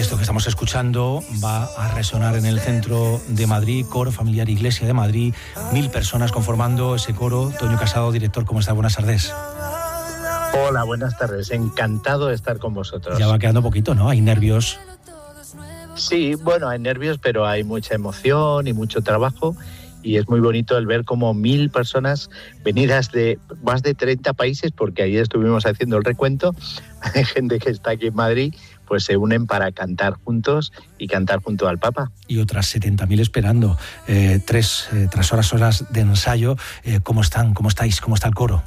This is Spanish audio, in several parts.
Esto que estamos escuchando va a resonar en el centro de Madrid, Coro Familiar Iglesia de Madrid, 1000 personas conformando ese coro. Toño Casado, director, ¿cómo está? Buenas tardes. Hola, buenas tardes. Encantado de estar con vosotros. Ya va quedando poquito, ¿no? Hay nervios. Sí, bueno, hay nervios, pero hay mucha emoción y mucho trabajo. Y es muy bonito el ver como 1000 personas venidas de más de 30 países, porque ayer estuvimos haciendo el recuento. Hay gente que está aquí en Madrid, pues se unen para cantar juntos y cantar junto al Papa. Y otras 70.000 esperando. Tras horas de ensayo, ¿cómo están? ¿Cómo estáis? ¿Cómo está el coro?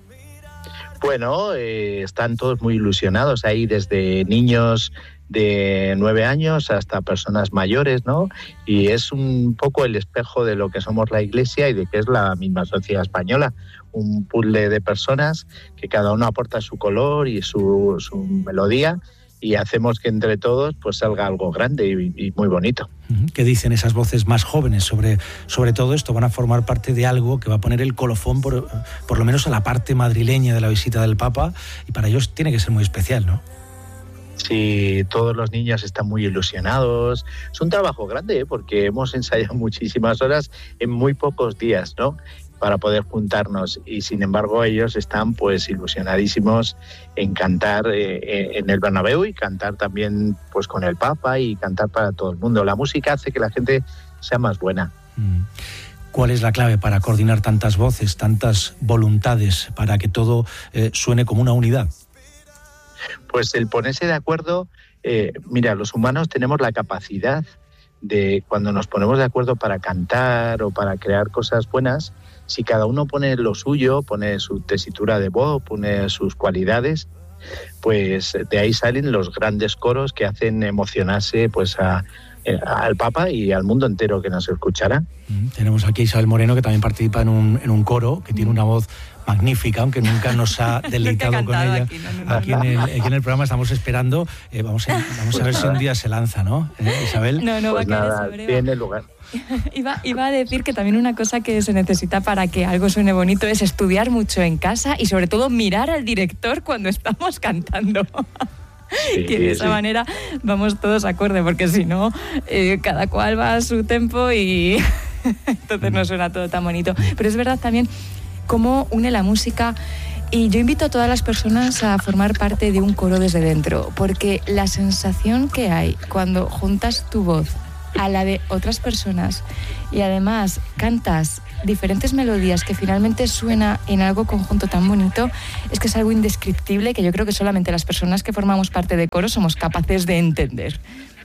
Bueno, están todos muy ilusionados ahí, desde niños de 9 años hasta personas mayores, ¿no? Y es un poco el espejo de lo que somos la Iglesia y de que es la misma sociedad española. Un puzzle de personas que cada uno aporta su color y su melodía, y hacemos que entre todos pues salga algo grande y muy bonito. ¿Qué dicen esas voces más jóvenes sobre todo esto? Van a formar parte de algo que va a poner el colofón por lo menos a la parte madrileña de la visita del Papa, y para ellos tiene que ser muy especial, ¿no? Sí, todos los niños están muy ilusionados. Es un trabajo grande, porque hemos ensayado muchísimas horas en muy pocos días, ¿no?, para poder juntarnos, y sin embargo ellos están pues ilusionadísimos en cantar en el Bernabéu, y cantar también pues con el Papa, y cantar para todo el mundo. La música hace que la gente sea más buena. ¿Cuál es la clave para coordinar tantas voces, tantas voluntades, para que todo suene como una unidad? Pues el ponerse de acuerdo. Mira, los humanos tenemos la capacidad de, cuando nos ponemos de acuerdo para cantar o para crear cosas buenas, si cada uno pone lo suyo, pone su tesitura de voz, pone sus cualidades, pues de ahí salen los grandes coros que hacen emocionarse pues al Papa y al mundo entero que nos escuchará. Tenemos aquí a Isabel Moreno, que también participa en un coro, que tiene una voz magnífica, aunque nunca nos ha deleitado con ella. Aquí en el programa estamos esperando. Vamos a ver si un día se lanza, ¿no? Isabel. No pues va a nada, caer tiene lugar. Iba a decir que también una cosa que se necesita para que algo suene bonito es estudiar mucho en casa y sobre todo mirar al director cuando estamos cantando. Sí, que de esa manera vamos todos acorde, porque si no, cada cual va a su tempo y entonces no suena todo tan bonito. Pero es verdad también cómo une la música, y yo invito a todas las personas a formar parte de un coro desde dentro, porque la sensación que hay cuando juntas tu voz a la de otras personas y además cantas diferentes melodías que finalmente suena en algo conjunto tan bonito, es que es algo indescriptible, que yo creo que solamente las personas que formamos parte de coro somos capaces de entender.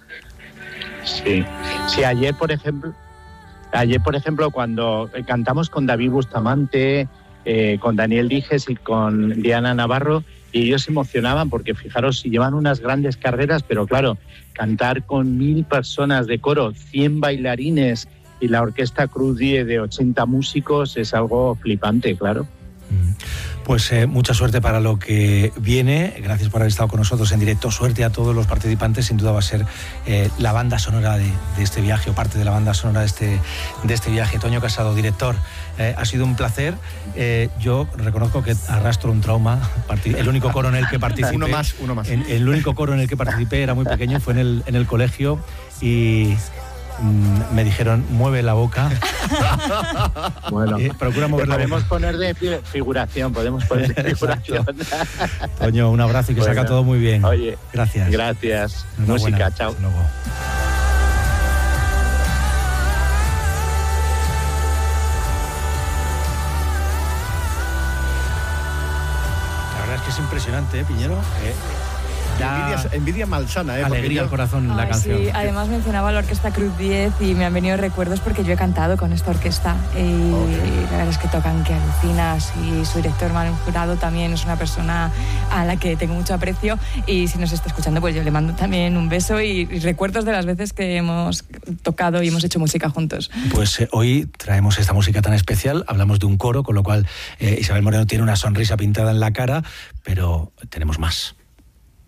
Sí, ayer por ejemplo cuando cantamos con David Bustamante, con Daniel Dijes y con Diana Navarro, y ellos se emocionaban porque, fijaros, llevan unas grandes carreras, pero claro, cantar con 1000 personas de coro, 100 bailarines y la orquesta Cruz 10 de 80 músicos es algo flipante, claro. Pues mucha suerte para lo que viene. Gracias por haber estado con nosotros en directo. Suerte a todos los participantes. Sin duda va a ser la banda sonora de este viaje, o parte de la banda sonora de este viaje. Toño Casado, director, ha sido un placer. Yo reconozco que arrastro un trauma. El único coro en el que participé, uno más. El único coro en el que participé era muy pequeño, fue en el colegio, y me dijeron, mueve la boca. Bueno, procura mover la boca. Podemos poner de figuración. Toño, un abrazo y que salga todo muy bien. Oye, gracias. Música, chao. Hasta luego. La verdad es que es impresionante, Piñero. Envidia malsana, alegría al corazón la canción. Sí, además mencionaba la orquesta Cruz 10 y me han venido recuerdos porque yo he cantado con esta orquesta y la verdad es que tocan que alucinas, y su director Manuel Jurado también es una persona a la que tengo mucho aprecio, y si nos está escuchando pues yo le mando también un beso y recuerdos de las veces que hemos tocado y hemos hecho música juntos. Pues hoy traemos esta música tan especial, hablamos de un coro, con lo cual Isabel Moreno tiene una sonrisa pintada en la cara, pero tenemos más.